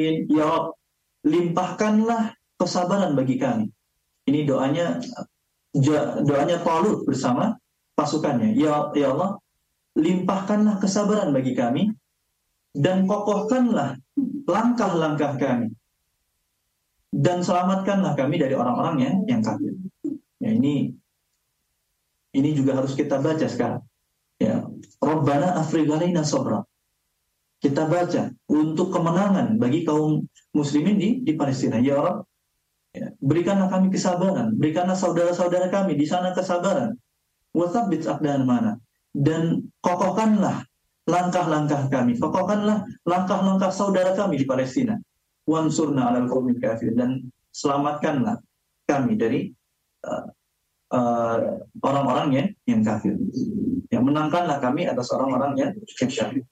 Ya Rabb, limpahkanlah kesabaran bagi kami. Ini doanya Talut bersama pasukannya. Ya Allah, limpahkanlah kesabaran bagi kami dan kokohkanlah langkah-langkah kami dan selamatkanlah kami dari orang-orang yang kafir. Ya, ini juga harus kita baca sekarang. Ya, Rabbana afrigh alaina sabra. Kita baca untuk kemenangan bagi kaum muslimin di Palestina. Ya Rabb, ya, berikanlah kami kesabaran, berikanlah saudara-saudara kami di sana kesabaran. Wa tsabbit aqdamana, dan kokohkanlah langkah-langkah kami, kokohkanlah langkah-langkah saudara kami di Palestina. Wansurna 'alal qaumil kafirin, dan selamatkanlah kami dari orang-orang yang kafir. Ya, menangkanlah kami atas orang-orang yang kafir.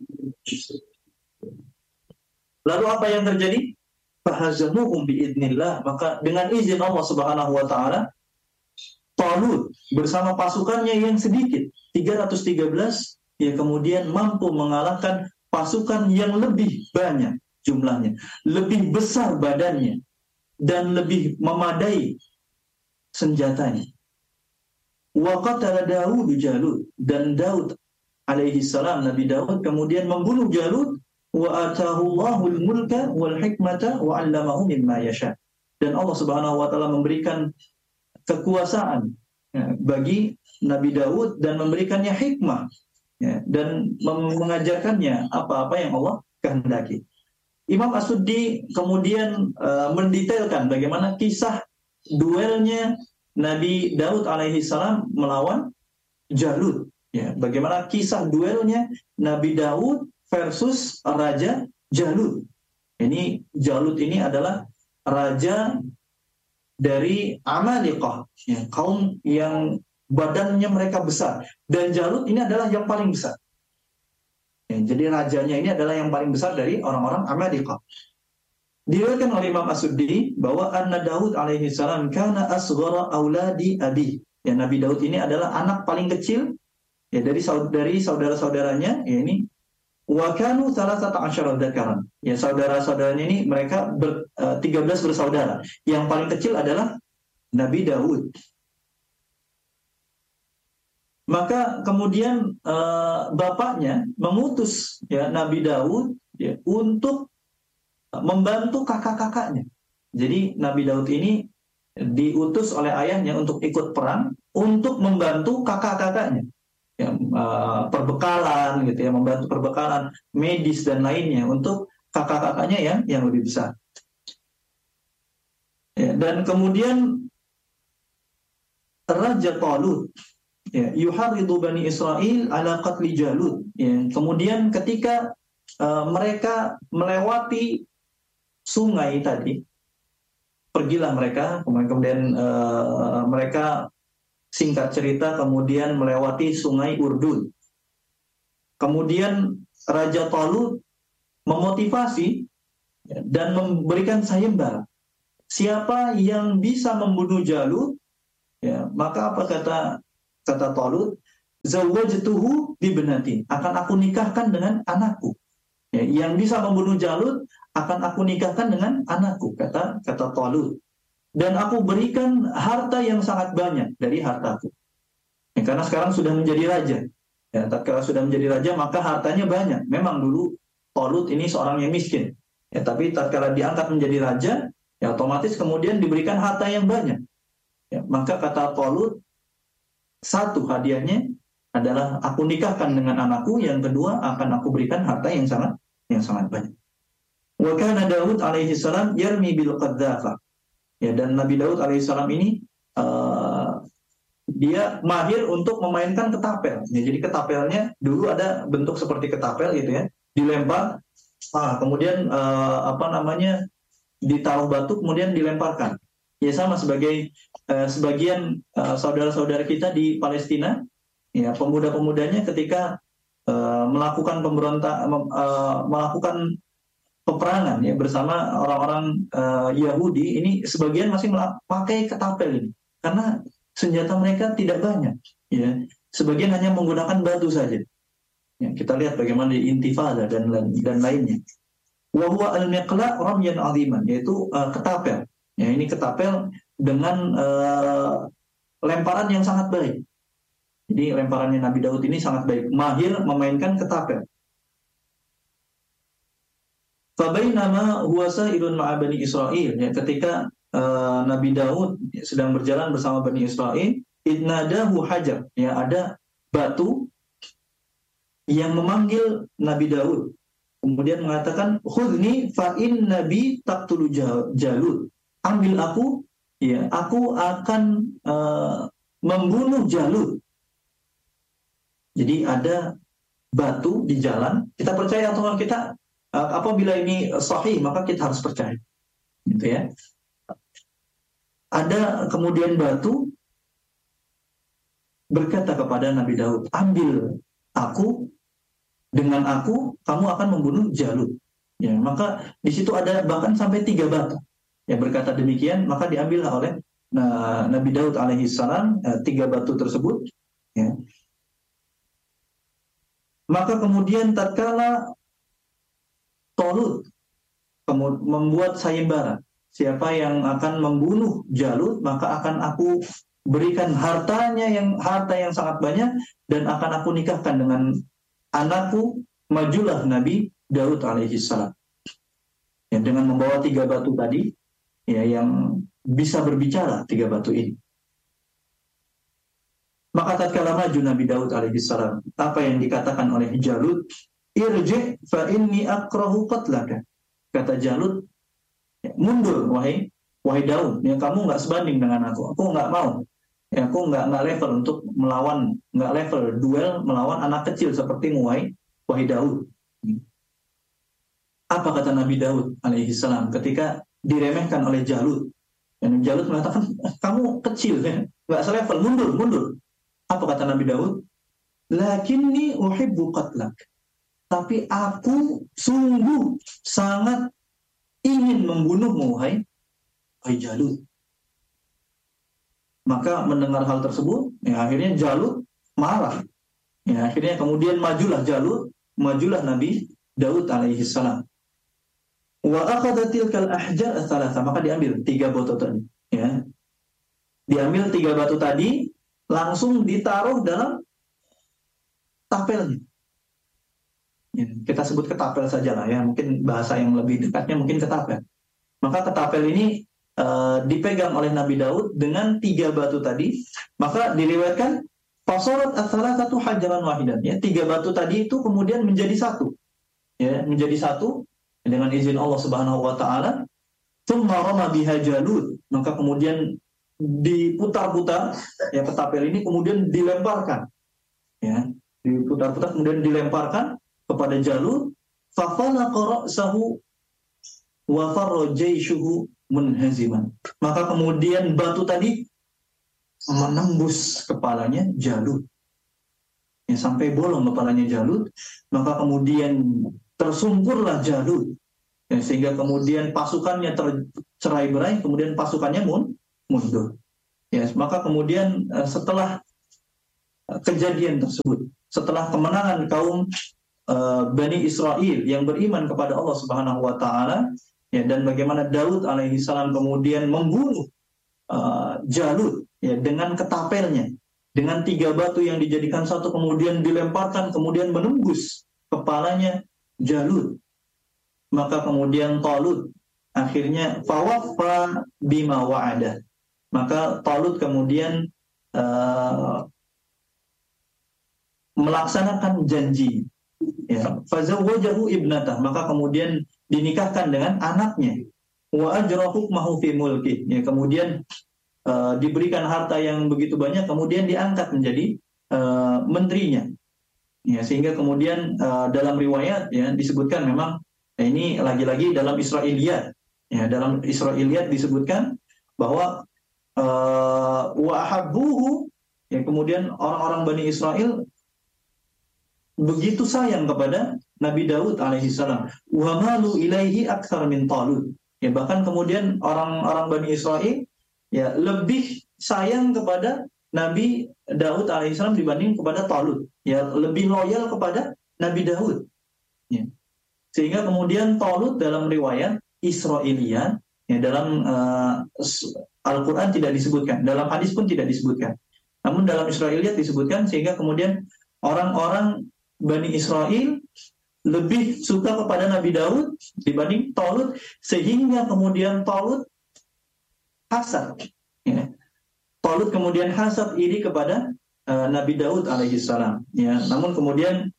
Lalu apa yang terjadi? Fahazamuhum biidznillah, maka dengan izin Allah Subhanahu wa taala, Talut bersama pasukannya yang sedikit 313 ya kemudian mampu mengalahkan pasukan yang lebih banyak jumlahnya, lebih besar badannya, dan lebih memadai senjatanya. Wa qatala Daud Jalut, dan Daud alaihi salam, Nabi Daud kemudian membunuh Jalut. Wa atahu Allahul mulka wal hikmata wa 'allamahu mimma yasha, dan Allah Subhanahu wa taala memberikan kekuasaan ya, bagi Nabi Daud dan memberikannya hikmah ya, dan mengajarkannya apa-apa yang Allah kehendaki. Imam As-Suddi kemudian mendetailkan bagaimana kisah duelnya Nabi Daud alaihi salam melawan Jalut ya, bagaimana kisah duelnya Nabi Daud versus Raja Jalut. Ini Jalut ini adalah raja dari Amaliqah, ya, kaum yang badannya mereka besar, dan Jalut ini adalah yang paling besar. Ya, jadi rajanya ini adalah yang paling besar dari orang-orang Amaliqah. Diriwayatkan oleh Imam As-Suddi bahwa anna Daud alaihi salam kana asghara auladi abi. Ya, Nabi Daud ini adalah anak paling kecil ya dari saudara-saudaranya, ya ini wa kanu 13 dzakaran. Ya, saudara-saudaranya ini mereka 13 bersaudara. Yang paling kecil adalah Nabi Daud. Maka kemudian bapaknya mengutus ya Nabi Daud ya untuk membantu kakak-kakaknya. Jadi Nabi Daud ini diutus oleh ayahnya untuk ikut perang untuk membantu kakak-kakaknya. Ya, perbekalan gitu ya, membantu perbekalan medis dan lainnya untuk kakak-kakaknya yang lebih besar. Ya, dan kemudian Raja Talut ya, yuharidu Bani Israel ala qatli Jalut. Ya, kemudian ketika mereka melewati sungai tadi, pergilah mereka, kemudian mereka singkat cerita kemudian melewati sungai Urdun. Kemudian Raja Talut memotivasi dan memberikan sayembara. Siapa yang bisa membunuh Jalut, ya, maka apa kata Talut? Zawwajtuhu bibnati, akan aku nikahkan dengan anakku. Ya, yang bisa membunuh Jalut akan aku nikahkan dengan anakku, kata Talut. Dan aku berikan harta yang sangat banyak dari hartaku. Ya, karena sekarang sudah menjadi raja. Ya, tatkala sudah menjadi raja maka hartanya banyak. Memang dulu Talut ini seorang yang miskin. Ya, tapi tatkala diangkat menjadi raja, ya otomatis kemudian diberikan harta yang banyak. Ya, maka kata Talut, satu hadiahnya adalah aku nikahkan dengan anakku, yang kedua akan aku berikan harta yang sangat banyak. Wa kana Daud alaihi salam yarmi bil qadzafah. Ya, dan Nabi Daud alaihissalam ini dia mahir untuk memainkan ketapel. Ya, jadi ketapelnya dulu ada bentuk seperti ketapel gitu ya, dilempar, kemudian ditaruh batu kemudian dilemparkan. Ya, sama sebagai sebagian saudara-saudara kita di Palestina, ya pemuda-pemudanya ketika melakukan melakukan peperangan ya bersama orang-orang Yahudi, ini sebagian masih memakai ketapel ini karena senjata mereka tidak banyak ya, sebagian hanya menggunakan batu saja ya, kita lihat bagaimana di Intifada dan lainnya. wa huwa al-miqla' ramyan 'aziman, yaitu ketapel. Ya, ini ketapel dengan lemparan yang sangat baik. Jadi lemparannya Nabi Daud ini sangat baik, mahir memainkan ketapel. Fabainama huwa sa'irun ma'a Bani Israil, ya, ketika Nabi Daud sedang berjalan bersama Bani Israil, idnadahu hajar, ya, ada batu yang memanggil Nabi Daud, kemudian mengatakan, khudni fa inna bi taqtulu Jalut, ambil aku, ya, aku akan membunuh Jalut. Jadi ada batu di jalan, kita percaya atau kita apabila ini sahih maka kita harus percaya, gitu ya. Ada kemudian batu berkata kepada Nabi Daud, ambil aku, dengan aku kamu akan membunuh Jalut. Ya, maka di situ ada bahkan sampai 3 batu. Ya, berkata demikian, maka diambillah oleh Nabi Daud alaihissalam 3 batu tersebut. Ya. Maka kemudian tatkala Talut membuat sayembara, siapa yang akan membunuh Jalut maka akan aku berikan harta yang sangat banyak dan akan aku nikahkan dengan anakku. Majulah Nabi Daud alaihissalam, ya, dengan membawa 3 batu tadi, ya, yang bisa berbicara 3 batu ini. Maka tatkala maju Nabi Daud alaihissalam, apa yang dikatakan oleh Jalut? Irji fa inni akrahu qatlaka. Kata Jalut, mundur wahai Daud, ya, kamu nggak sebanding dengan aku nggak mau, ya, aku nggak level untuk melawan, nggak level duel melawan anak kecil sepertimu wahai Daud. Apa kata Nabi Daud alaihissalam ketika diremehkan oleh Jalut? Dan Jalut mengatakan, kamu kecil, ya, nggak selevel, mundur. Apa kata Nabi Daud? Lakinni uhibbu qatlak. Tapi aku sungguh sangat ingin membunuhmu, wahai Jalut. Maka mendengar hal tersebut, ya, akhirnya Jalut marah. Ya, akhirnya kemudian majulah Nabi Daud alaihissalam. Wa akhadhatil kal ahjar ats-tsalatsa, maka diambil 3 batu tadi, ya. Diambil 3 batu tadi, langsung ditaruh dalam tapelnya. Ya, kita sebut ketapel sajalah, ya, mungkin bahasa yang lebih dekatnya mungkin ketapel. Maka ketapel ini dipegang oleh Nabi Daud dengan 3 batu tadi, maka diriwayatkan fasalat ats-tsalatsatu hajaran wahidan, ya, 3 batu tadi itu kemudian menjadi satu, ya, menjadi satu dengan izin Allah Subhanahu wa taala. Tsumma rama biha Jalut, maka kemudian diputar-putar, ya, ketapel ini kemudian dilemparkan, ya, diputar-putar kemudian dilemparkan kepada Jalut. Fa falaqa ra'sahu wa farra jayshuhu munhaziman, maka kemudian batu tadi menembus kepalanya Jalut, ya, sampai bolong kepalanya Jalut, maka kemudian tersungkurlah Jalut, ya, sehingga kemudian pasukannya tercerai-berai, kemudian pasukannya mundur. Ya, maka kemudian setelah kejadian tersebut, setelah kemenangan kaum Bani Israil yang beriman kepada Allah Subhanahu wa taala, ya, dan bagaimana Daud alaihissalam kemudian membunuh Jalut, ya, dengan ketapelnya, dengan 3 batu yang dijadikan satu kemudian dilemparkan, kemudian menembus kepalanya Jalut. Maka kemudian Talut akhirnya fawaffa bima wa'ada, maka Talut kemudian melaksanakan janji, ya, fazawwajahu ibnatah, maka kemudian dinikahkan dengan anaknya, wa ajra hukmahu fi mulki, ya, kemudian diberikan harta yang begitu banyak, kemudian diangkat menjadi menterinya, ya, sehingga kemudian dalam riwayat, ya, disebutkan memang, ya, ini lagi-lagi dalam Israiliyat, ya, dalam Israiliyat disebutkan bahwa wa ahabbuhu, ya, kemudian orang-orang Bani Israel begitu sayang kepada Nabi Daud alaihissalam, wa malu ilaihi aktsar min Talut, ya, bahkan kemudian orang-orang Bani Israel, ya, lebih sayang kepada Nabi Daud alaihissalam dibanding kepada Talut, ya, lebih loyal kepada Nabi Daud, ya. Sehingga kemudian Talut dalam riwayat Israiliyat, ya, dalam Al-Quran tidak disebutkan, dalam hadis pun tidak disebutkan. Namun dalam Israiliyat disebutkan, sehingga kemudian orang-orang Bani Israel lebih suka kepada Nabi Daud dibanding Talut, sehingga kemudian Talut hasad. Ya. Talut kemudian hasad iri kepada Nabi Daud alaihissalam. Ya. Namun kemudian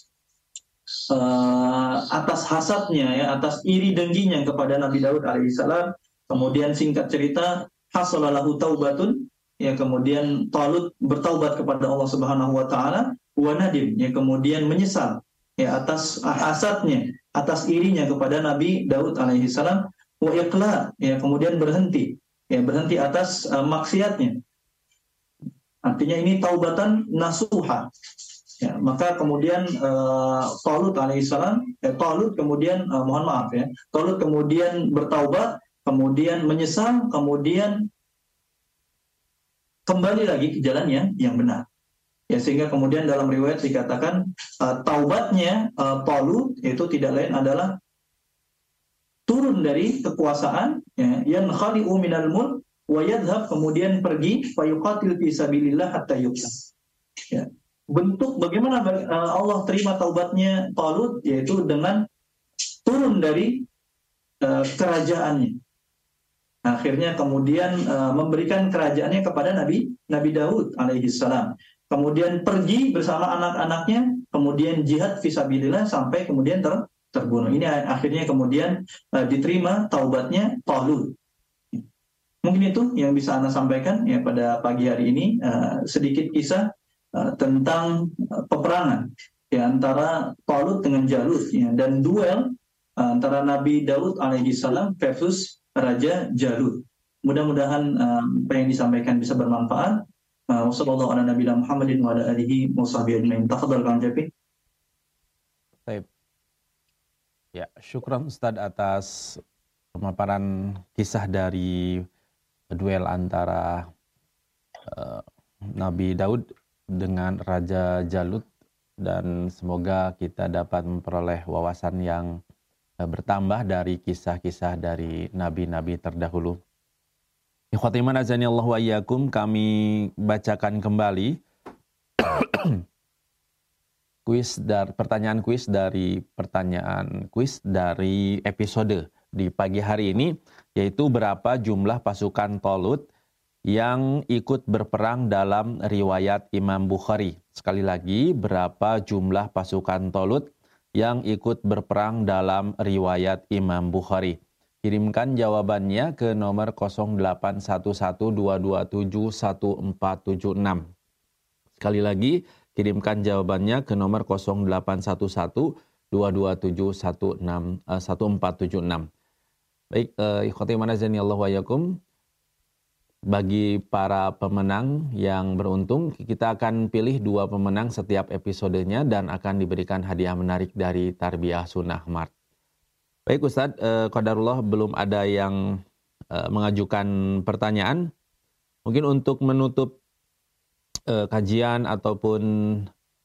atas hasadnya, ya, atas iri dengkinya kepada Nabi Daud alaihissalam, kemudian singkat cerita hasalalahu taubatun, ya, kemudian Talut bertaubat kepada Allah Subhanahu wa taala, wa nadim, ya, kemudian menyesal, ya, atas hasadnya, atas irinya kepada Nabi Daud alaihissalam, wa iqla, ya, kemudian berhenti, ya, berhenti atas maksiatnya. Artinya ini taubatan nasuha. Ya, maka kemudian Talut alaihissalam, Talut kemudian mohon maaf, ya, Talut kemudian bertaubat, kemudian menyesal, kemudian kembali lagi ke jalannya yang benar. Ya, sehingga kemudian dalam riwayat dikatakan taubatnya Talut itu tidak lain adalah turun dari kekuasaan, ya, yankhali'u minal mulk wa yadhhab, kemudian pergi fayuqatil fi sabilillah hatta yuqsam. Ya. Bentuk bagaimana Allah terima taubatnya Talut, yaitu dengan turun dari kerajaannya. Akhirnya kemudian memberikan kerajaannya kepada Nabi Daud alaihissalam. Kemudian pergi bersama anak-anaknya, kemudian jihad fisabilillah sampai kemudian terbunuh. Ini akhirnya kemudian diterima taubatnya Talut. Mungkin itu yang bisa Anda sampaikan, ya, pada pagi hari ini, sedikit kisah tentang peperangan, ya, antara Talut dengan Jalut, ya, dan duel antara Nabi Daud alaihissalam versus Raja Jalut. Mudah-mudahan apa yang disampaikan bisa bermanfaat. Wassallallahu ala nabiyina Muhammadin wa ala alihi wa sahbihi ajmain. Tafadhal Kang Jafi. Baik. Ya, syukran Ustadz atas pemaparan kisah dari duel antara Nabi Daud dengan Raja Jalut, dan semoga kita dapat memperoleh wawasan yang bertambah dari kisah-kisah dari nabi-nabi terdahulu. Ikhwati iman azani Allah wa iyyakum, kami bacakan kembali pertanyaan kuis dari episode di pagi hari ini, yaitu berapa jumlah pasukan Talut yang ikut berperang dalam riwayat Imam Bukhari. Sekali lagi, berapa jumlah pasukan Talut yang ikut berperang dalam riwayat Imam Bukhari? Kirimkan jawabannya ke nomor 0811227146. Sekali lagi, kirimkan jawabannya ke nomor 0811227146. Baik, ikhwati manazani Allah wa yakum. Bagi para pemenang yang beruntung, kita akan pilih 2 pemenang setiap episodenya dan akan diberikan hadiah menarik dari Tarbiyah Sunnah Mart. Baik Ustadz, qadarullah belum ada yang mengajukan pertanyaan. Mungkin untuk menutup kajian ataupun